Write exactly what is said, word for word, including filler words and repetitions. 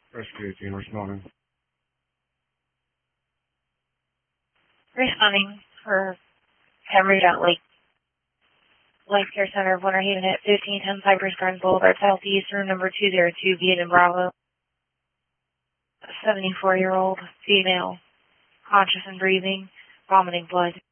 Rescue team responding. Responding for Henry at Lake Life Care Center of Winter Haven at fifteen ten Cypress Gardens Boulevard Southeast, room number two zero two, Vietnam Bravo. A seventy-four-year-old female, conscious and breathing, vomiting blood.